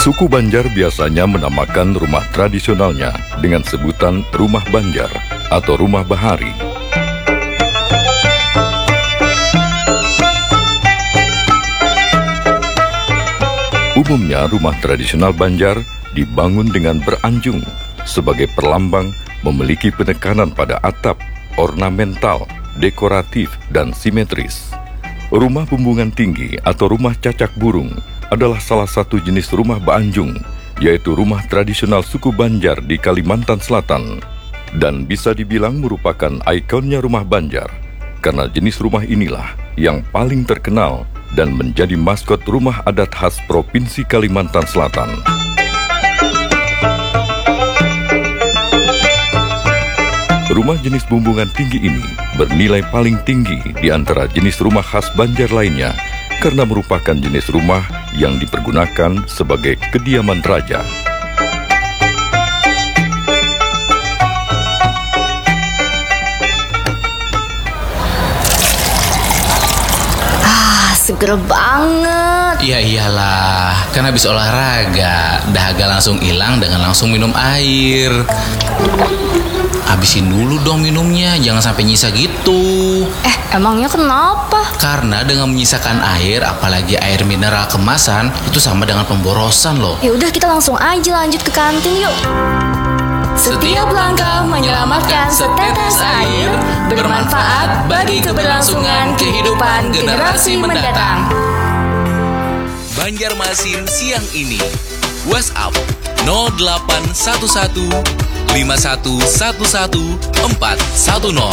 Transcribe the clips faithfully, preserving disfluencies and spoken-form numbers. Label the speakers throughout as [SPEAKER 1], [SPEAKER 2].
[SPEAKER 1] Suku Banjar biasanya menamakan rumah tradisionalnya dengan sebutan rumah Banjar atau rumah bahari. Umumnya rumah tradisional Banjar dibangun dengan beranjung sebagai perlambang memiliki penekanan pada atap, ornamental, dekoratif, dan simetris. Rumah bumbungan tinggi atau rumah cacak burung adalah salah satu jenis rumah beanjung, yaitu rumah tradisional suku Banjar di Kalimantan Selatan, dan bisa dibilang merupakan ikonnya rumah Banjar, karena jenis rumah inilah yang paling terkenal dan menjadi maskot rumah adat khas Provinsi Kalimantan Selatan. Rumah jenis bumbungan tinggi ini bernilai paling tinggi di antara jenis rumah khas Banjar lainnya, karena merupakan jenis rumah yang dipergunakan sebagai kediaman raja.
[SPEAKER 2] Ah, seger banget.
[SPEAKER 3] Ya iyalah, kan habis olahraga, dahaga langsung hilang dengan langsung minum air. Habisin dulu dong minumnya, jangan sampai nyisa gitu.
[SPEAKER 2] Eh, emangnya kenapa?
[SPEAKER 3] Karena dengan menyisakan air, apalagi air mineral kemasan, itu sama dengan pemborosan loh.
[SPEAKER 2] Ya udah, kita langsung aja lanjut ke kantin yuk. Setiap langkah menyelamatkan setetes air bermanfaat bagi keberlangsungan kehidupan generasi mendatang.
[SPEAKER 4] Banjarmasin siang ini. WhatsApp nol delapan satu satu lima satu satu satu empat satu nol.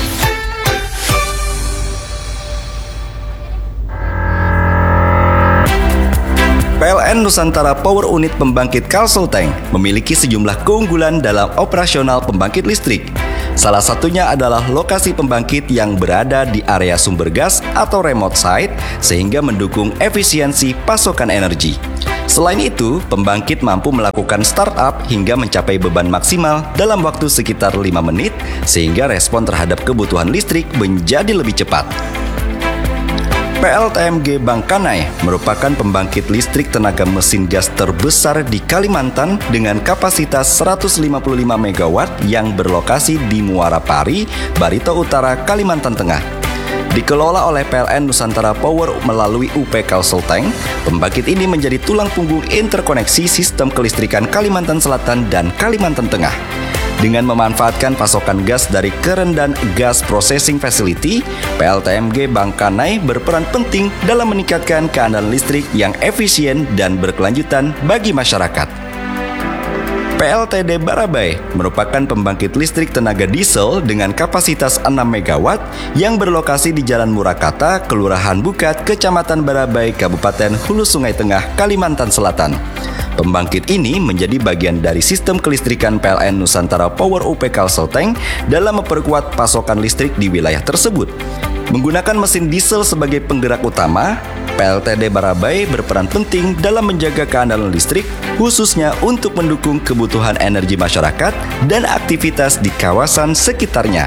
[SPEAKER 5] P L N Nusantara Power Unit Pembangkit Kalsulteng memiliki sejumlah keunggulan dalam operasional pembangkit listrik. Salah satunya adalah lokasi pembangkit yang berada di area sumber gas atau remote site sehingga mendukung efisiensi pasokan energi. Selain itu, pembangkit mampu melakukan startup hingga mencapai beban maksimal dalam waktu sekitar lima menit sehingga respon terhadap kebutuhan listrik menjadi lebih cepat. P L T M G Bangkanai merupakan pembangkit listrik tenaga mesin gas terbesar di Kalimantan dengan kapasitas seratus lima puluh lima megawatt yang berlokasi di Muara Pari, Barito Utara, Kalimantan Tengah. Dikelola oleh P L N Nusantara Power melalui U P Kalsulteng, pembangkit ini menjadi tulang punggung interkoneksi sistem kelistrikan Kalimantan Selatan dan Kalimantan Tengah. Dengan memanfaatkan pasokan gas dari Kerendan Gas Processing Facility, P L T M G Bangkanai berperan penting dalam meningkatkan keandalan listrik yang efisien dan berkelanjutan bagi masyarakat. P L T D Barabai merupakan pembangkit listrik tenaga diesel dengan kapasitas enam megawatt yang berlokasi di Jalan Murakata, Kelurahan Bukat, Kecamatan Barabai, Kabupaten Hulu Sungai Tengah, Kalimantan Selatan. Pembangkit ini menjadi bagian dari sistem kelistrikan P L N Nusantara Power U P Kalsulteng dalam memperkuat pasokan listrik di wilayah tersebut. Menggunakan mesin diesel sebagai penggerak utama, P L T D Barabai berperan penting dalam menjaga keandalan listrik, khususnya untuk mendukung kebutuhan energi masyarakat dan aktivitas di kawasan sekitarnya.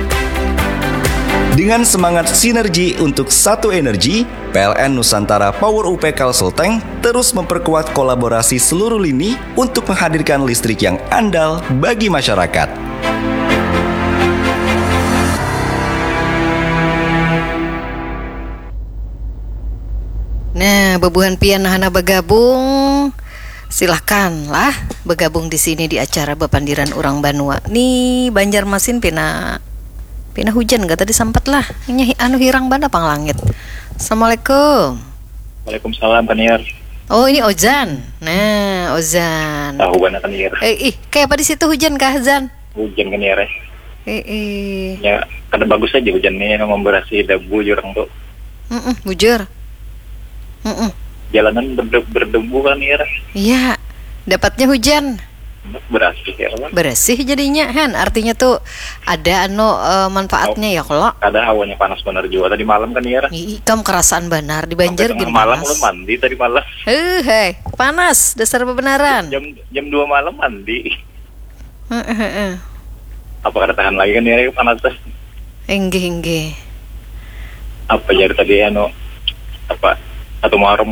[SPEAKER 5] Dengan semangat sinergi untuk satu energi, P L N Nusantara Power U P Kalsulteng terus memperkuat kolaborasi seluruh lini untuk menghadirkan listrik yang andal bagi masyarakat.
[SPEAKER 6] Nah, bebuhan pian hana bergabung. Silahkanlah bergabung di sini di acara Bepandiran Urang Banua. Nih Banjarmasin pina pina hujan gak tadi sempat lah. Ini anu hirang banda pang langit. Assalamualaikum.
[SPEAKER 7] Waalaikumsalam Kaniar.
[SPEAKER 6] Oh, ini Ozan. Nah, Ozan.
[SPEAKER 7] Tahu banget Kaniar.
[SPEAKER 6] Eh, ih, kayak apa di situ hujan kah, Zan?
[SPEAKER 7] Hujan Kaniar.
[SPEAKER 6] Eh, eh.
[SPEAKER 7] Ya, kada bagus aja hujannya memberasi debu jurang tuh.
[SPEAKER 6] Heeh, bujur. Heeh.
[SPEAKER 7] Jalanan berdebu, berdebu Kaniar.
[SPEAKER 6] Iya, dapatnya hujan.
[SPEAKER 7] Bersih ya kan?
[SPEAKER 6] Bersih jadinya Han, artinya tuh ada anu uh, manfaatnya ya kalau
[SPEAKER 7] ada hawanya panas benar juga tadi malam kan ya.
[SPEAKER 6] Ih, kamu kerasaan benar di Banjar gini
[SPEAKER 7] malam lu mandi tadi malam.
[SPEAKER 6] Eh, hei, panas dasar bebenaran.
[SPEAKER 7] Jam jam dua malam mandi.
[SPEAKER 6] Heeh, heeh.
[SPEAKER 7] Apa kada tahan lagi kan ya panas teh.
[SPEAKER 6] Enggih, enggih.
[SPEAKER 7] Apa jadi tadi anu apa atau Muharram kah?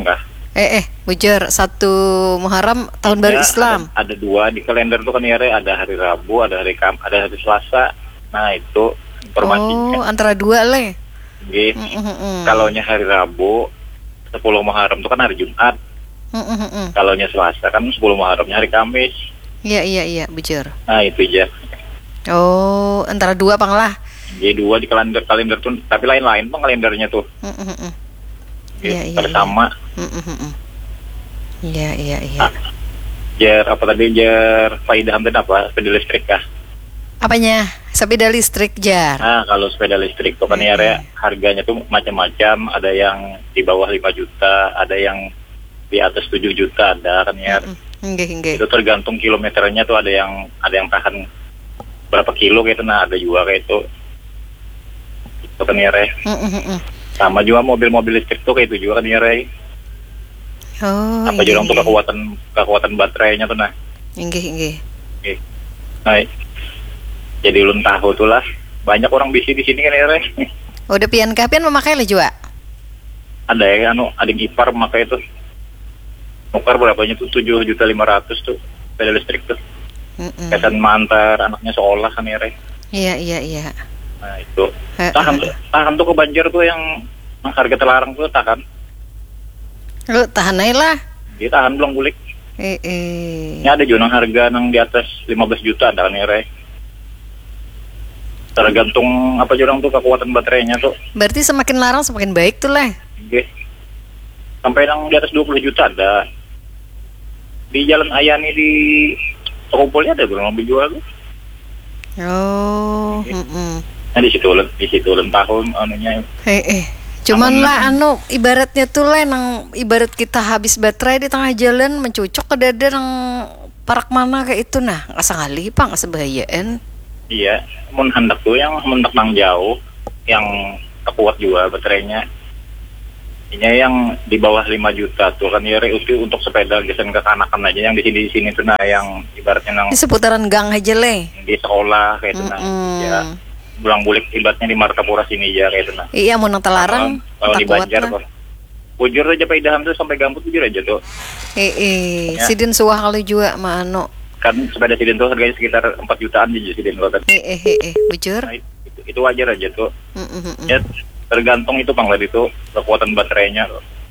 [SPEAKER 6] Eh eh, bujur, satu Muharram tahun baru
[SPEAKER 7] Ya,
[SPEAKER 6] Islam.
[SPEAKER 7] Ada, ada dua di kalender tuh kan ya, Re. Ada hari Rabu, ada hari Kam, ada hari Selasa. Nah itu informasinya.
[SPEAKER 6] Oh, antara dua le.
[SPEAKER 7] Nggih.
[SPEAKER 6] Mm, mm, mm.
[SPEAKER 7] Kalaunya hari Rabu, sepuluh Muharram itu kan hari Jumat.
[SPEAKER 6] Mm, mm, mm, mm.
[SPEAKER 7] Kalaunya Selasa kan sepuluh Muharramnya hari Kamis.
[SPEAKER 6] Iya iya iya, bujur.
[SPEAKER 7] Nah itu aja.
[SPEAKER 6] Oh, antara dua panglah.
[SPEAKER 7] Jadi dua di kalender kalender tuh, tapi lain-lain bang kalendernya tuh.
[SPEAKER 6] Mm, mm, mm.
[SPEAKER 7] Nggih,
[SPEAKER 6] Iya iya.
[SPEAKER 7] pada sama.
[SPEAKER 6] Mm, mm, mm, mm. Iya iya iya.
[SPEAKER 7] Ah. Jar apa tadi jar faidah hamdan apa? Sepeda listrik kah?
[SPEAKER 6] Apanya? Sepeda listrik jar.
[SPEAKER 7] Nah kalau sepeda listrik tuh kan ya, Re, harganya tuh macam-macam. Ada yang di bawah lima juta, ada yang di atas tujuh juta, ada kan ya.
[SPEAKER 6] Nggih nggih.
[SPEAKER 7] Itu tergantung kilometernya tuh, ada yang ada yang tahan berapa kilo gitu, nah ada juga kayak itu. Itu kan ya, Re.
[SPEAKER 6] Mm, mm, mm, mm.
[SPEAKER 7] Sama juga mobil-mobil listrik tuh kayak itu juga kan ya, Re.
[SPEAKER 6] Oh.
[SPEAKER 7] Apa
[SPEAKER 6] iya,
[SPEAKER 7] juga untuk
[SPEAKER 6] iya.
[SPEAKER 7] kekuatan kekuatan baterainya tuh nah.
[SPEAKER 6] Nggih nggih.
[SPEAKER 7] Oke. Nah, jadi ulun tahu tuh lah. Banyak orang bisi di sini kan ya, Re.
[SPEAKER 6] Udah pian kapian memakai le juga.
[SPEAKER 7] Ada ya anu adik ipar memakai itu. Nukar berapanya tuh tujuh juta lima ratus tuh sepeda listrik tuh.
[SPEAKER 6] Mm-mm.
[SPEAKER 7] Kesan mantar anaknya sekolah kan ya, Re.
[SPEAKER 6] Iya iya iya.
[SPEAKER 7] Nah, itu.
[SPEAKER 6] Eh,
[SPEAKER 7] Tahan
[SPEAKER 6] eh.
[SPEAKER 7] tahan tuh ke banjir tuh yang yang harga terlarang tuh tahan.
[SPEAKER 6] Lu tahan aja lah.
[SPEAKER 7] Dia tahan belum bulik.
[SPEAKER 6] Eh eh.
[SPEAKER 7] Ini ada juga yang harga yang di atas lima belas juta ada kan ya, Re. Tergantung apa jurang tuh kekuatan baterainya tuh.
[SPEAKER 6] Berarti semakin larang semakin baik tuh lah.
[SPEAKER 7] Oke. Sampai yang di atas dua puluh juta ada. Di Jalan Ayani di Tokopolnya ada belum mobil jual tuh.
[SPEAKER 6] Oh.
[SPEAKER 7] Oke.
[SPEAKER 6] Mm-mm.
[SPEAKER 7] Nah di situ ulun, di situ ulun tahun anunya.
[SPEAKER 6] Eh eh. Cuman
[SPEAKER 7] Aman.
[SPEAKER 6] lah anu ibaratnya tuh lah nang ibarat kita habis baterai di tengah jalan mencucok ke dada nang parak mana kayak itu nah asa ngali pang asa bahayaan.
[SPEAKER 7] Iya, mun hendak tuh yang hendak nang jauh, yang kuat juga baterainya. Ini yang di bawah lima juta tuh kan ya, Re, itu untuk sepeda gesen kekanakan aja yang di sini di sini tuh nah yang ibaratnya nang
[SPEAKER 6] Di seputaran gang aja le.
[SPEAKER 7] di sekolah kayak itu nah.
[SPEAKER 6] Mm-mm.
[SPEAKER 7] Ya, bulang bulik ibaratnya di Martapura sini aja kayak itu nah.
[SPEAKER 6] Iya mau nang telarang
[SPEAKER 7] Kalau di
[SPEAKER 6] tak kuat
[SPEAKER 7] Banjar
[SPEAKER 6] lah.
[SPEAKER 7] kok. Bujur aja paidahan tuh sampai gambut bujur aja tuh.
[SPEAKER 6] Eh eh.
[SPEAKER 7] Ya.
[SPEAKER 6] Sidin suah kalau juga mah anu.
[SPEAKER 7] Kan sepeda sidin tuh harganya sekitar empat jutaan aja sidin lo kan.
[SPEAKER 6] Eh eh eh eh. Bujur.
[SPEAKER 7] Nah, itu, itu wajar aja tuh.
[SPEAKER 6] Mm-mm.
[SPEAKER 7] Ya tergantung itu Bang tadi tuh kekuatan baterainya.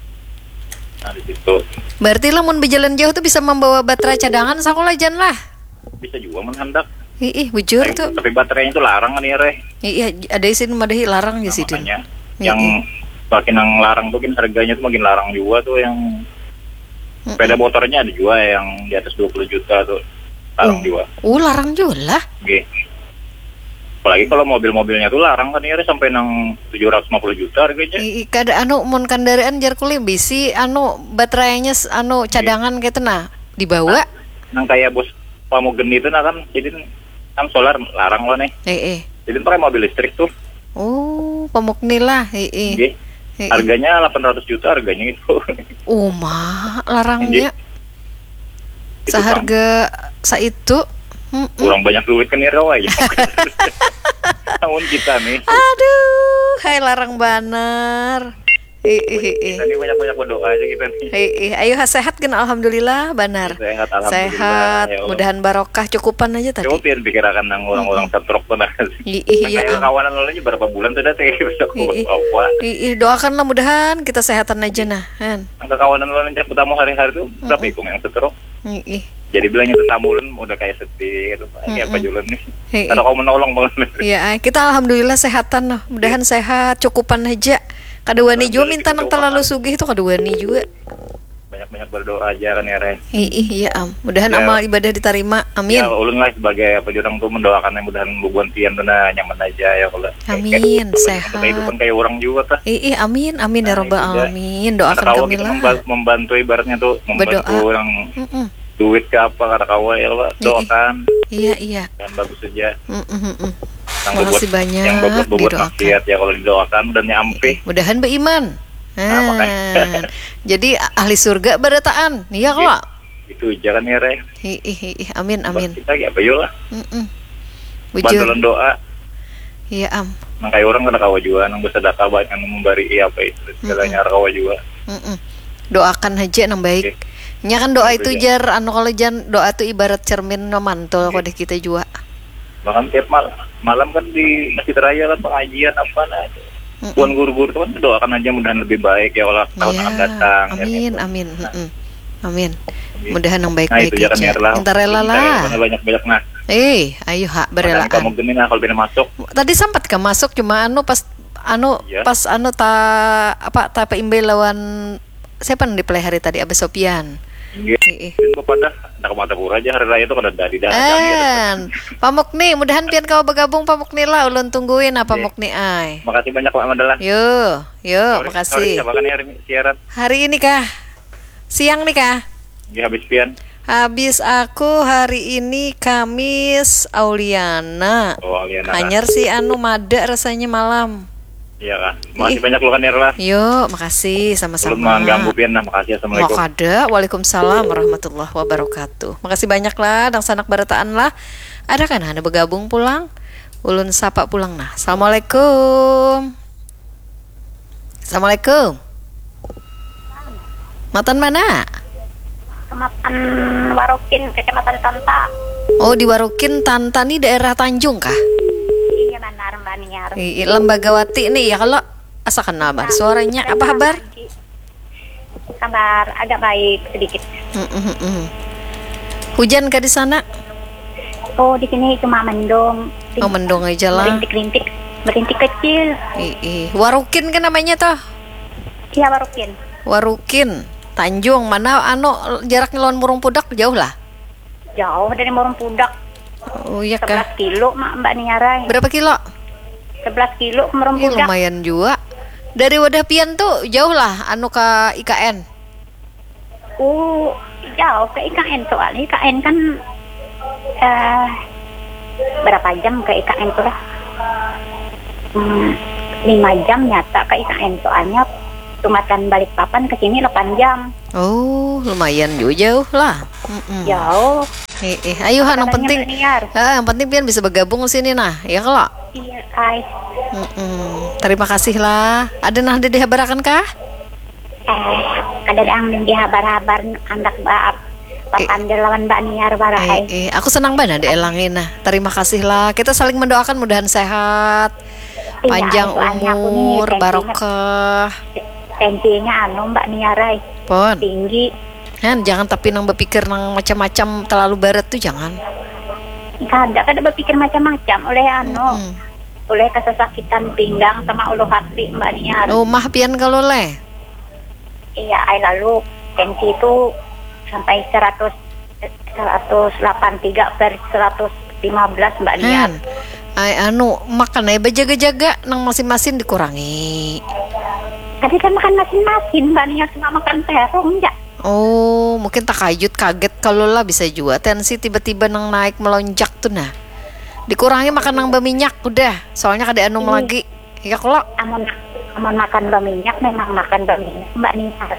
[SPEAKER 7] Nah di situ
[SPEAKER 6] Berarti lah mun berjalan jauh tuh bisa membawa baterai cadangan sakola jan lah.
[SPEAKER 7] bisa juga menghendak.
[SPEAKER 6] Ih, ih bujur
[SPEAKER 7] Tapi,
[SPEAKER 6] tuh.
[SPEAKER 7] tapi baterainya itu larang kan ya, Re.
[SPEAKER 6] Iya, ada isin madahi larang ya
[SPEAKER 7] Nah,
[SPEAKER 6] sih
[SPEAKER 7] makanya
[SPEAKER 6] Iya,
[SPEAKER 7] yang makin yang larang tuh kan harganya tuh makin larang juga tuh yang sepeda motornya ada juga yang di atas dua puluh juta tuh larang juga.
[SPEAKER 6] Uh, larang juga lah.
[SPEAKER 7] Oke. Apalagi kalau mobil-mobilnya tuh larang kan ya, Re, sampai nang tujuh ratus lima puluh juta harganya.
[SPEAKER 6] I, kada anu mun kendaraan jar kuliah bisi anu baterainya s- anu cadangan gitu nah dibawa.
[SPEAKER 7] Nang kayak bos Pamugen itu nah kan jadi kan solar larang loh nih.
[SPEAKER 6] Eh eh.
[SPEAKER 7] Jadi pakai mobil listrik tuh.
[SPEAKER 6] Oh, pemukni lah. Eh eh.
[SPEAKER 7] Oke.
[SPEAKER 6] Eh, eh.
[SPEAKER 7] Harganya delapan ratus juta harganya itu.
[SPEAKER 6] Oh, mah larangnya.
[SPEAKER 7] Itu,
[SPEAKER 6] Seharga sa itu. Mm-mm.
[SPEAKER 7] kurang banyak duit kan ya, Rawa ya. Tahun kita nih.
[SPEAKER 6] Aduh, hai larang banar. Eh eh eh. eh.
[SPEAKER 7] Kita nih banyak-banyak berdoa aja kita nih.
[SPEAKER 6] Eh, eh, ayo ha, sehat kan alhamdulillah banar.
[SPEAKER 7] Sehat, alhamdulillah.
[SPEAKER 6] Sehat,
[SPEAKER 7] Ya Allah.
[SPEAKER 6] mudahan barokah cukupan aja tadi.
[SPEAKER 7] Coba pian pikirakan nang orang-orang setruk tuh nah.
[SPEAKER 6] I- i- iya,
[SPEAKER 7] Kayak
[SPEAKER 6] am.
[SPEAKER 7] kawanan lo aja berapa bulan tuh dah teh bisa
[SPEAKER 6] I- i-
[SPEAKER 7] apa.
[SPEAKER 6] i- i, doakanlah mudahan kita sehatan aja nah kan.
[SPEAKER 7] Angka kawanan lo aja pertama hari-hari tuh berapa ikung yang setruk.
[SPEAKER 6] I- i.
[SPEAKER 7] Jadi bilangnya tuh tamulan udah kayak sedih gitu. Kayak apa jualan nih.
[SPEAKER 6] Hei,
[SPEAKER 7] Kalau kau menolong banget.
[SPEAKER 6] Iya, ay, kita alhamdulillah sehatan noh. Mudahan sehat, cukupan aja. Kadua juga minta nang terlalu sugih itu kadua juga.
[SPEAKER 7] Banyak-banyak berdoa aja kan ya, Ren.
[SPEAKER 6] Ih, ih, iya am. Mudahan
[SPEAKER 7] Ya.
[SPEAKER 6] amal ibadah diterima. Amin.
[SPEAKER 7] Ya, ulun lah sebagai apa jurang tuh mendoakan yang mudahan bubuan tian tuh nah nyaman aja ya kalau.
[SPEAKER 6] Amin, sehat.
[SPEAKER 7] Kehidupan kayak orang juga tuh.
[SPEAKER 6] Ih, ih, amin, amin ya
[SPEAKER 7] Nah,
[SPEAKER 6] robbal
[SPEAKER 7] itu dia.
[SPEAKER 6] alamin. Doakan
[SPEAKER 7] Kata kawan
[SPEAKER 6] kami
[SPEAKER 7] kita
[SPEAKER 6] lah.
[SPEAKER 7] memba- membantu ibaratnya tuh membantu
[SPEAKER 6] Berdoa.
[SPEAKER 7] yang
[SPEAKER 6] Mm-mm.
[SPEAKER 7] duit ke apa kata kawan ya Pak. Doakan
[SPEAKER 6] Iya, iya.
[SPEAKER 7] dan bagus saja.
[SPEAKER 6] Mm-mm, mm-mm.
[SPEAKER 7] Yang
[SPEAKER 6] Makasih
[SPEAKER 7] berbuat-
[SPEAKER 6] banyak,
[SPEAKER 7] Yang berbuat berbuat
[SPEAKER 6] didoakan.
[SPEAKER 7] maksiat ya kalau didoakan dan nyampe.
[SPEAKER 6] Mudahan beriman.
[SPEAKER 7] Nah,
[SPEAKER 6] Ah,
[SPEAKER 7] makanya.
[SPEAKER 6] jadi ahli surga berataan. Iya kok.
[SPEAKER 7] Itu aja kan ya, Re.
[SPEAKER 6] Ih, ih, ih, ih, amin, amin.
[SPEAKER 7] Kita kayak apa yuk lah.
[SPEAKER 6] Mm-mm.
[SPEAKER 7] Bantuan
[SPEAKER 6] Bujur.
[SPEAKER 7] doa.
[SPEAKER 6] Iya am.
[SPEAKER 7] Nang kayak orang kena kawa juga, nang bersedekah banyak nang memberi iya apa itu segalanya kawa juga.
[SPEAKER 6] Mm-mm. Doakan aja nang baik. Nya kan doa itu
[SPEAKER 7] Itu ya.
[SPEAKER 6] jar anu kalau jan doa itu ibarat cermin no mantul
[SPEAKER 7] Oke.
[SPEAKER 6] kode kita juga.
[SPEAKER 7] Bahkan tiap mal malam kan di masjid raya kan pengajian apa nah.
[SPEAKER 6] Mm-mm.
[SPEAKER 7] Buan guru-guru itu kan doakan aja mudahan lebih baik ya Allah tahun
[SPEAKER 6] Iya,
[SPEAKER 7] akan datang. ya,
[SPEAKER 6] amin,
[SPEAKER 7] gitu.
[SPEAKER 6] amin, mm-mm. amin.
[SPEAKER 7] Amin.
[SPEAKER 6] Mudahan yang
[SPEAKER 7] Nah
[SPEAKER 6] baik-baik
[SPEAKER 7] itu ya kan ya
[SPEAKER 6] aja.
[SPEAKER 7] lah.
[SPEAKER 6] Minta rela lah.
[SPEAKER 7] Banyak-banyak nah.
[SPEAKER 6] Eh, ayo hak
[SPEAKER 7] Makanya
[SPEAKER 6] berelaan.
[SPEAKER 7] kamu gini nah kalau bisa masuk.
[SPEAKER 6] Tadi sempat ke masuk cuma anu pas anu
[SPEAKER 7] Iya.
[SPEAKER 6] pas anu ta apa ta imbe lawan siapa yang di play hari tadi Abah Sopian.
[SPEAKER 7] Iya.
[SPEAKER 6] Ih, ih.
[SPEAKER 7] Kepada nak mata pura aja hari raya itu kan ada di dalam.
[SPEAKER 6] En, Pamuk nih, mudahan pian kau bergabung Pamuk nih lah, ulun tungguin apa Pamuk nih ay.
[SPEAKER 7] Makasih banyak Pak Madalah.
[SPEAKER 6] Yo, yo,
[SPEAKER 7] Sorry,
[SPEAKER 6] makasih.
[SPEAKER 7] siapa kan hari siaran?
[SPEAKER 6] Hari ini kah? Siang nih kah?
[SPEAKER 7] Ya habis pian.
[SPEAKER 6] Habis aku hari ini Kamis Auliana.
[SPEAKER 7] Oh Aliana.
[SPEAKER 6] Anyar sih anu mada rasanya malam.
[SPEAKER 7] Iya kan. Makasih
[SPEAKER 6] Ih.
[SPEAKER 7] banyak lu kan ya lah.
[SPEAKER 6] Yo, makasih
[SPEAKER 7] Belum
[SPEAKER 6] sama-sama.
[SPEAKER 7] mengganggu pian nah. Makasih assalamualaikum.
[SPEAKER 6] Wakada, waalaikumsalam warahmatullahi wabarakatuh. Makasih banyak lah, dan sanak barataan lah. Ada kan anda bergabung pulang? Ulun sapa pulang nah. Assalamualaikum. Assalamualaikum. Matan mana?
[SPEAKER 8] Kecamatan Warukin, Kecamatan Tanta.
[SPEAKER 6] Oh di Warukin, Tanta nih daerah Tanjung kah?
[SPEAKER 8] Iya benar Mbak Niar.
[SPEAKER 6] I, Lembagawati nih ya kalau asa kenal bar suaranya apa kabar?
[SPEAKER 8] Kabar agak baik sedikit.
[SPEAKER 6] Mm, mm, mm. Hujan kah di sana?
[SPEAKER 8] Oh di sini cuma mendung.
[SPEAKER 6] Oh mendung aja lah.
[SPEAKER 8] Rintik-rintik, berintik kecil.
[SPEAKER 6] I, i. Warukin kan namanya toh?
[SPEAKER 8] Iya Warukin.
[SPEAKER 6] Warukin, Tanjung mana anu jaraknya lawan Murung Pudak jauh lah.
[SPEAKER 8] Jauh dari Murung Pudak.
[SPEAKER 6] Oh iya kah?
[SPEAKER 8] sebelas kilo Mak Mbak Niara.
[SPEAKER 6] Berapa kilo?
[SPEAKER 8] sebelas kilo ke Murung
[SPEAKER 6] Ih,
[SPEAKER 8] Pudak.
[SPEAKER 6] lumayan juga. Dari Wadah Pian tuh jauh lah anu ke I K N.
[SPEAKER 8] Uh, jauh ke I K N soalnya I K N kan eh berapa jam ke I K N tuh lah? Hmm, lima jam nyata ke I K N soalnya Tumatan Balikpapan ke sini delapan jam.
[SPEAKER 6] Oh, lumayan juga jauh lah. Mm-mm.
[SPEAKER 8] Jauh.
[SPEAKER 6] Eh, eh, ayo han, yang
[SPEAKER 8] Katanya
[SPEAKER 6] penting,
[SPEAKER 8] berniar.
[SPEAKER 6] ah, yang penting Pian bisa bergabung sini nah, ya kalau.
[SPEAKER 8] Iya, guys.
[SPEAKER 6] Mm-mm. Terima kasih lah. Ada nah ada dihabarakan kah?
[SPEAKER 8] Eh, kada ang dihabar-habar andak baap. Papandel lawan Mbak Niar
[SPEAKER 6] Eh,
[SPEAKER 8] barai.
[SPEAKER 6] eh, aku senang banget ada elangin nah. Terima kasih lah. Kita saling mendoakan mudahan sehat,
[SPEAKER 8] Iya,
[SPEAKER 6] panjang
[SPEAKER 8] soalnya aku nih
[SPEAKER 6] umur,
[SPEAKER 8] tensinya-
[SPEAKER 6] barokah.
[SPEAKER 8] Tensinya anu Mbak Niarai
[SPEAKER 6] Pon.
[SPEAKER 8] tinggi.
[SPEAKER 6] Han, jangan tapi nang berpikir nang macam-macam terlalu barat tuh jangan.
[SPEAKER 8] Kada kada berpikir macam-macam oleh anu.
[SPEAKER 6] Mm.
[SPEAKER 8] Oleh kesesakitan pinggang sama ulu hati Mbak Niar.
[SPEAKER 6] Oh, mah Pian kalau leh.
[SPEAKER 8] Iya, ay lalu tensi itu sampai seratus seratus delapan puluh tiga per seratus lima belas Mbak Niar.
[SPEAKER 6] Han, ay anu makan ay berjaga-jaga nang masing-masing dikurangi.
[SPEAKER 8] Tadi kan makan masin-masin Mbak Niar cuma makan terong ya.
[SPEAKER 6] Oh, mungkin tak kajut kaget kalau lah bisa juga tensi tiba-tiba nang naik melonjak tuh nah. Dikurangi makan nang berminyak udah, soalnya kada anu
[SPEAKER 8] Iya.
[SPEAKER 6] lagi. Ya kalau
[SPEAKER 8] Amun amun makan berminyak memang makan berminyak Mbak Niar.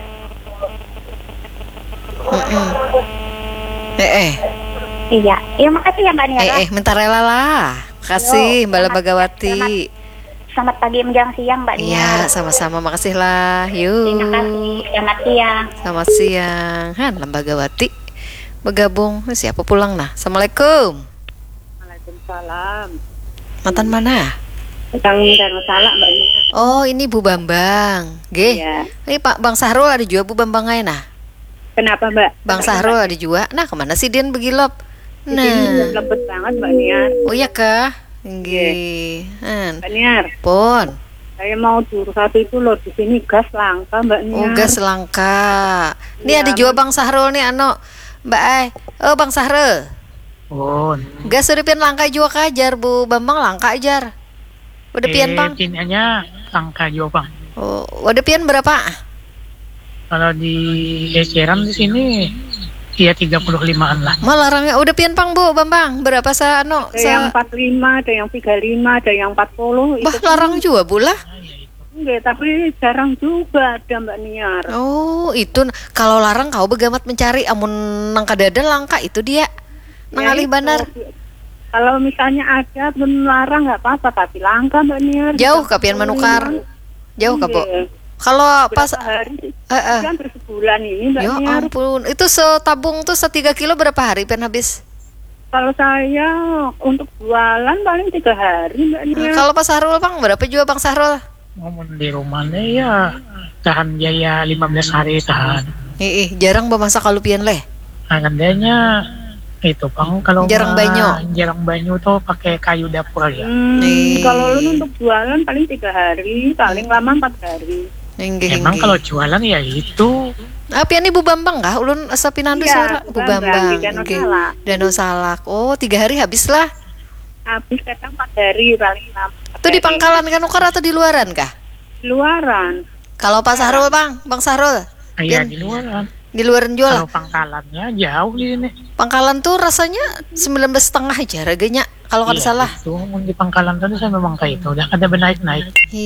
[SPEAKER 6] mm-mm. Eh eh
[SPEAKER 8] Iya, iya makasih ya Mbak Niar.
[SPEAKER 6] eh eh minta rela lah. Kasih
[SPEAKER 8] Yo,
[SPEAKER 6] Mbak
[SPEAKER 8] selamat-
[SPEAKER 6] Bagawati.
[SPEAKER 8] Selamat pagi menjelang siang Mbak
[SPEAKER 6] Iya,
[SPEAKER 8] Niar.
[SPEAKER 6] sama-sama makasih lah. Yuk.
[SPEAKER 8] Terima kasih. Selamat siang.
[SPEAKER 6] Selamat siang. Han, Lembagawati bergabung. Siapa pulang nah? Assalamualaikum.
[SPEAKER 8] Waalaikumsalam.
[SPEAKER 6] Mantan mana?
[SPEAKER 8] Yang dan salah Mbak Niar.
[SPEAKER 6] Oh, ini Bu Bambang. Ge.
[SPEAKER 8] Iya.
[SPEAKER 6] Ini Pak Bang Sahrul ada juga Bu Bambang aja nah.
[SPEAKER 8] Kenapa Mbak?
[SPEAKER 6] Bang Sahrul ada juga. Nah, kemana sih Dian begilop?
[SPEAKER 8] Ini
[SPEAKER 6] Nah.
[SPEAKER 8] lembut banget Mbak Niar.
[SPEAKER 6] Oh iya kah? Nggih. Han.
[SPEAKER 8] Mbak Niar,
[SPEAKER 6] Pon.
[SPEAKER 8] saya mau suruh satu itu loh di sini gas langka Mbak Niar.
[SPEAKER 6] Oh, gas langka. Nih
[SPEAKER 8] Iya,
[SPEAKER 6] ada juga Bang Sahrul nih anu. Mbak Ai. Oh, Bang Sahrul.
[SPEAKER 9] Oh,
[SPEAKER 6] Gas udah pian langka juga kajar Bu Bambang langka ajar. Udah pian Bang.
[SPEAKER 9] Tinanya langka juga bang.
[SPEAKER 6] Oh, udah pian berapa?
[SPEAKER 9] Kalau di eceran di sini ya tiga puluh limaan lah.
[SPEAKER 6] Malah larangnya udah pian Pang Bu Bambang. Berapa sa anu?
[SPEAKER 8] Ada yang
[SPEAKER 6] Sa
[SPEAKER 8] empat puluh lima, ada yang tiga puluh lima, ada yang empat puluh.
[SPEAKER 6] Bah, larang juga Bu lah.
[SPEAKER 8] Enggak, tapi jarang juga ada Mbak Niar.
[SPEAKER 6] Oh, itu kalau larang kau begamat mencari amun nang kadada langka itu dia. Nang
[SPEAKER 8] Ya
[SPEAKER 6] alih
[SPEAKER 8] itu.
[SPEAKER 6] banar.
[SPEAKER 8] Kalau misalnya ada pun larang nggak apa-apa, tapi langka Mbak Niar.
[SPEAKER 6] Jauh kapian menukar. Jauh ka Bu.
[SPEAKER 8] Iya.
[SPEAKER 6] Kalau pas
[SPEAKER 10] Berapa hari?
[SPEAKER 6] eh, eh.
[SPEAKER 10] Kan hampir sebulan ini Mbak
[SPEAKER 6] Ya
[SPEAKER 10] Niar.
[SPEAKER 6] ampun, itu setabung tuh setiga kilo berapa hari Pian habis?
[SPEAKER 10] Kalau saya untuk jualan paling tiga hari Mbak Niar.
[SPEAKER 6] Nah, kalau Pak Sahrul Bang, berapa juga Bang Sahrul?
[SPEAKER 9] Ngomong di rumahnya ya tahan biaya lima belas hari tahan.
[SPEAKER 6] Ih, ih, jarang memasak kalau Pian leh.
[SPEAKER 9] Agandanya itu Bang, kalau
[SPEAKER 6] Jarang
[SPEAKER 9] mah
[SPEAKER 6] banyu.
[SPEAKER 9] jarang banyu tuh pakai kayu dapur aja.
[SPEAKER 10] Hmm,
[SPEAKER 6] Eh.
[SPEAKER 10] kalau lu untuk jualan paling tiga hari, paling lama empat hari.
[SPEAKER 6] Enggih,
[SPEAKER 9] Emang
[SPEAKER 6] enggih.
[SPEAKER 9] kalau jualan ya itu
[SPEAKER 6] Ah, Pian ibu Bambang kah? Ulun asa Pinandu
[SPEAKER 10] Iya,
[SPEAKER 6] suara
[SPEAKER 10] Bu
[SPEAKER 6] Bu
[SPEAKER 10] Bambang,
[SPEAKER 6] Bambang.
[SPEAKER 10] di Danau
[SPEAKER 6] Oke.
[SPEAKER 10] Salak.
[SPEAKER 6] Danau Salak. Oh, tiga hari habis lah.
[SPEAKER 10] Habis kadang empat hari paling lama.
[SPEAKER 6] Itu di pangkalan kan ukar atau di luaran kah?
[SPEAKER 10] Luaran.
[SPEAKER 6] Kalau Pak Sahrul Bang, Bang Sahrul.
[SPEAKER 9] iya
[SPEAKER 6] Pian,
[SPEAKER 9] di luaran.
[SPEAKER 6] di luaran jual.
[SPEAKER 9] Kalau pangkalannya jauh di sini.
[SPEAKER 6] Pangkalan tuh rasanya sembilan belas setengah aja harganya. Kalau kada
[SPEAKER 9] Iya,
[SPEAKER 6] salah.
[SPEAKER 9] Itu di pangkalan tadi saya memang kayak itu udah ada naik-naik.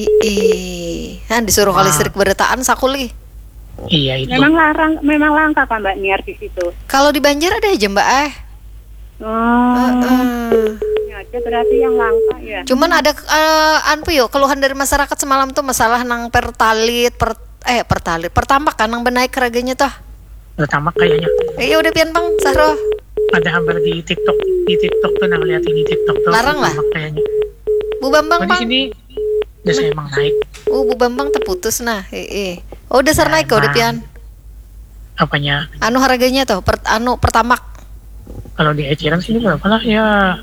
[SPEAKER 6] Ih, nah disuruh ke
[SPEAKER 9] Wah.
[SPEAKER 6] listrik beretaan sakuli.
[SPEAKER 9] Iya itu.
[SPEAKER 10] Memang larang, memang langka Pak Mbak Niar di situ.
[SPEAKER 6] Kalau di Banjar ada aja Mbak eh.
[SPEAKER 10] Oh,
[SPEAKER 6] Heeh.
[SPEAKER 10] ini aja berarti yang langka ya.
[SPEAKER 6] Cuman ada uh, anpu yo keluhan dari masyarakat semalam tuh masalah nang pertalit, per eh pertalit, pertama kan nang benaik harganya tuh.
[SPEAKER 9] Pertama kayaknya
[SPEAKER 6] Eh ya udah Pian Bang, Sahro.
[SPEAKER 9] ada hampir di TikTok, di TikTok tuh nah lihat ini TikTok tuh.
[SPEAKER 6] Larang lah.
[SPEAKER 9] pertama Kayaknya.
[SPEAKER 6] Bu Bambang
[SPEAKER 9] Oh, di
[SPEAKER 6] Bang.
[SPEAKER 9] sini udah saya emang naik.
[SPEAKER 6] Oh, Bu Bambang terputus nah. Eh, eh. Oh, dasar
[SPEAKER 9] Nah,
[SPEAKER 6] naik kau udah
[SPEAKER 9] emang.
[SPEAKER 6] Pian.
[SPEAKER 9] Apanya?
[SPEAKER 6] Anu harganya tuh, per, anu pertama.
[SPEAKER 9] Kalau di eceran sini berapa lah ya?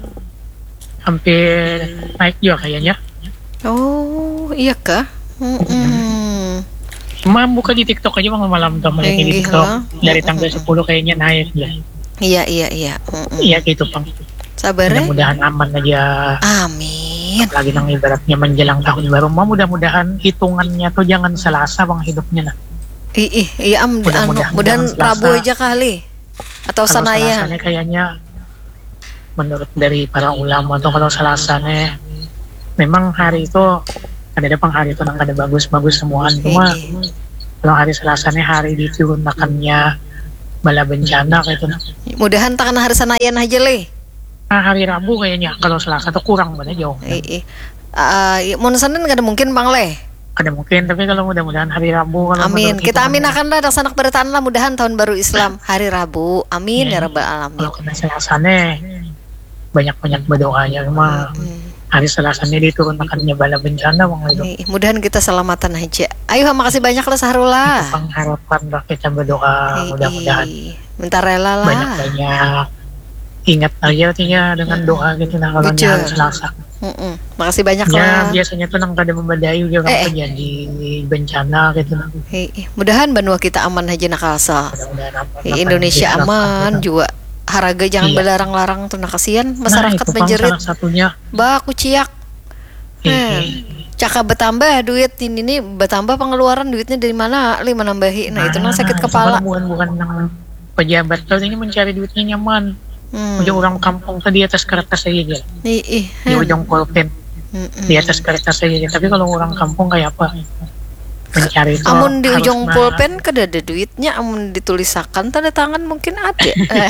[SPEAKER 9] Hampir naik juga kayaknya.
[SPEAKER 6] Oh, iya kah? Mm-mm.
[SPEAKER 9] Cuma buka di TikTok aja bang malam tuh melihat di
[SPEAKER 6] Tinggi,
[SPEAKER 9] TikTok
[SPEAKER 6] ha?
[SPEAKER 9] dari tanggal sepuluh kayaknya naik ya.
[SPEAKER 6] Iya, iya, iya. Mm-mm.
[SPEAKER 9] Iya gitu bang.
[SPEAKER 6] Sabar ya.
[SPEAKER 9] Mudah-mudahan aman aja.
[SPEAKER 6] Amin.
[SPEAKER 9] Lagi nang ibaratnya menjelang tahun baru, mah mudah-mudahan hitungannya tuh jangan Selasa bang hidupnya nah.
[SPEAKER 6] Ih, ih, iya am, anu,
[SPEAKER 9] Mudah-mudahan
[SPEAKER 6] mudahan
[SPEAKER 9] jangan
[SPEAKER 6] Rabu
[SPEAKER 9] Selasa.
[SPEAKER 6] aja kali. Atau
[SPEAKER 9] Kalau
[SPEAKER 6] Senayan.
[SPEAKER 9] Selasanya kayaknya menurut dari para ulama tuh kalau Selasanya memang hari itu ada ada hari itu nang ada bagus-bagus semuaan cuma
[SPEAKER 6] Iya.
[SPEAKER 9] kalau hari Selasanya hari diturunkannya bala bencana kayak itu nah.
[SPEAKER 6] Mudahan takkan hari Senayan aja le.
[SPEAKER 9] Nah, hari Rabu kayaknya kalau Selasa tuh kurang banget jauh.
[SPEAKER 6] Ih, ih. Ah, iya, mau Senin nggak ada mungkin Bang le.
[SPEAKER 9] Ada mungkin tapi kalau mudah-mudahan hari Rabu kalau
[SPEAKER 6] Amin.
[SPEAKER 9] menurut
[SPEAKER 6] Kita
[SPEAKER 9] hitungan-
[SPEAKER 6] aminahkan lah dan sanak beretaan lah mudahan tahun baru Islam hari Rabu. Amin ya rabbal alamin.
[SPEAKER 9] kalau kena Selasanya banyak-banyak berdoanya cuma hari Selasanya diturunkannya bala bencana bang itu.
[SPEAKER 6] Ih, mudahan kita selamatan aja. Ayo makasih banyak lah Sahrullah.
[SPEAKER 9] Pengharapan lah kita berdoa mudah-mudahan
[SPEAKER 6] Ih, Bentar rela lah.
[SPEAKER 9] banyak-banyak ingat aja tinggal dengan doa gitu nah kalau di
[SPEAKER 6] Betul.
[SPEAKER 9] hari Selasa.
[SPEAKER 6] Mm-mm. Makasih banyak
[SPEAKER 9] Ya
[SPEAKER 6] lah.
[SPEAKER 9] biasanya tuh nang kada membadai juga
[SPEAKER 6] Eh, eh.
[SPEAKER 9] terjadi bencana gitu nah.
[SPEAKER 6] Ih, ih. Mudahan benua kita aman aja nakalsa.
[SPEAKER 9] Mudah-mudahan aman,
[SPEAKER 6] Ih,
[SPEAKER 9] aman,
[SPEAKER 6] Indonesia
[SPEAKER 9] bisa,
[SPEAKER 6] aman
[SPEAKER 9] gitu.
[SPEAKER 6] juga. Haraga jangan
[SPEAKER 9] Iya.
[SPEAKER 6] belarang-larang tuh nah kasihan
[SPEAKER 9] Nah,
[SPEAKER 6] masyarakat
[SPEAKER 9] itu, Bang,
[SPEAKER 6] menjerit.
[SPEAKER 9] salah satunya.
[SPEAKER 6] Baku ciak.
[SPEAKER 9] Ih,
[SPEAKER 6] Hmm. Caka bertambah duit ini nih bertambah pengeluaran duitnya dari mana? Lima nambahi. Nah, itu nang sakit
[SPEAKER 9] itu
[SPEAKER 6] kepala.
[SPEAKER 9] kan bukan bukan nang pejabat tuh ini mencari duitnya nyaman.
[SPEAKER 6] Hmm.
[SPEAKER 9] Udah orang kampung tuh di atas kertas aja gitu.
[SPEAKER 6] Ih, ih.
[SPEAKER 9] Di ujung pulpen
[SPEAKER 6] Mm-mm.
[SPEAKER 9] di atas kertas aja gitu. Tapi kalau orang kampung kayak apa? Mencari itu
[SPEAKER 6] Amun di
[SPEAKER 9] harus
[SPEAKER 6] ujung
[SPEAKER 9] mah-
[SPEAKER 6] pulpen kada ada duitnya, amun ditulisakan tanda tangan mungkin ada.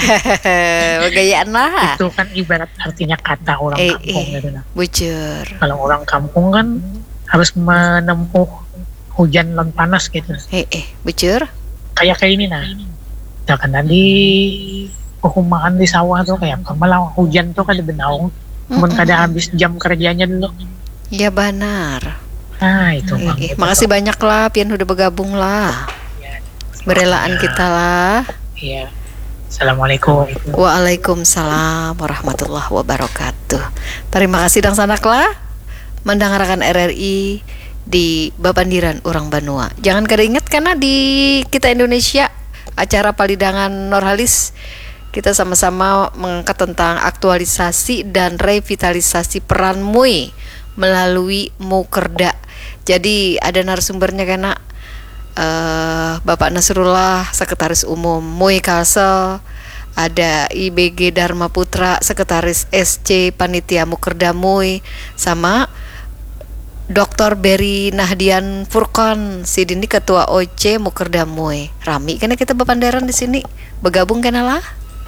[SPEAKER 6] Gayaan lah.
[SPEAKER 9] itu kan ibarat artinya kata orang
[SPEAKER 6] Eh,
[SPEAKER 9] kampung
[SPEAKER 6] eh.
[SPEAKER 9] gitu nah.
[SPEAKER 6] Bujur.
[SPEAKER 9] Kalau orang kampung kan harus menempuh hujan dan panas gitu.
[SPEAKER 6] Eh, eh, bujur.
[SPEAKER 9] Kayak kayak ini nah. Nah kan di perumahan di sawah tuh kayak apa? Malah hujan tuh kan di benaung. Cuman kada habis jam kerjanya dulu.
[SPEAKER 6] Ya benar.
[SPEAKER 9] Nah itu
[SPEAKER 6] Eh,
[SPEAKER 9] bang.
[SPEAKER 6] eh, makasih banyak lah Pian udah bergabung lah. Berelaan kita lah.
[SPEAKER 9] Iya. Assalamualaikum.
[SPEAKER 6] Waalaikumsalam warahmatullahi wabarakatuh. Terima kasih dan sanaklah mendengarkan R R I di Babandiran Urang Banua. Jangan kada ingat karena di kita Indonesia acara Palidangan Nurhalis kita sama-sama mengangkat tentang aktualisasi dan revitalisasi peran M U I melalui Mukerda. Jadi ada narasumbernya karena uh, Bapak Nasrullah, Sekretaris Umum M U I Kalsel, ada I B G Dharma Putra, Sekretaris S C Panitia Mukerda M U I, sama Doktor Berry Nahdian Furqan, Sidini Ketua O C Mukerda M U I. Rami karena kita bepandaran di sini, bergabung kena lah.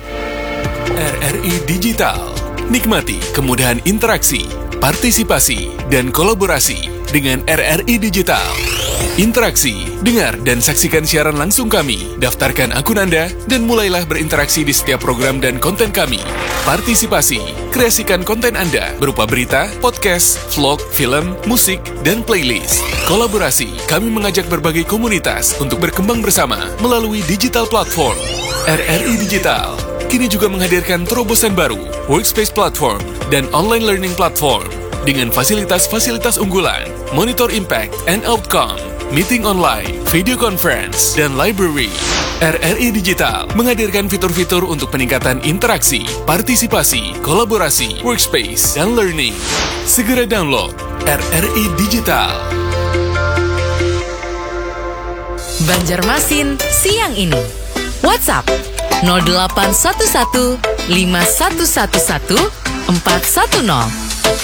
[SPEAKER 11] R R I Digital. Nikmati kemudahan interaksi, partisipasi, dan kolaborasi dengan R R I Digital. Interaksi, dengar dan saksikan siaran langsung kami. Daftarkan akun Anda dan mulailah berinteraksi di setiap program dan konten kami. Partisipasi, kreasikan konten Anda berupa berita, podcast, vlog, film, musik, dan playlist. Kolaborasi, kami mengajak berbagai komunitas untuk berkembang bersama melalui digital platform. R R I Digital kini juga menghadirkan terobosan baru, workspace platform, dan online learning platform dengan fasilitas-fasilitas unggulan, monitor impact and outcome, meeting online, video conference, dan library. R R I Digital menghadirkan fitur-fitur untuk peningkatan interaksi, partisipasi, kolaborasi, workspace, dan learning. Segera download R R I Digital.
[SPEAKER 12] Banjarmasin siang ini. WhatsApp nol delapan satu satu lima satu satu satu empat satu nol.